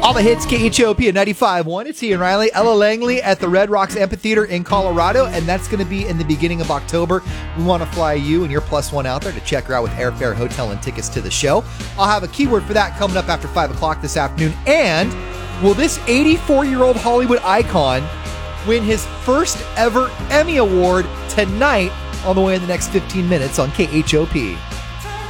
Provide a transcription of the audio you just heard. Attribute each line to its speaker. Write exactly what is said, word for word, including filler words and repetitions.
Speaker 1: All the hits, K H O P at ninety-five point one. It's Ian Riley, Ella Langley at the Red Rocks Amphitheater in Colorado, and that's going to be in the beginning of October. We want to fly you and your plus one out there to check her out with airfare, hotel, and tickets to the show. I'll have a keyword for that coming up after five o'clock this afternoon. And will this eighty-four-year-old Hollywood icon win his first ever Emmy Award tonight on the way in the next fifteen minutes on K H O P?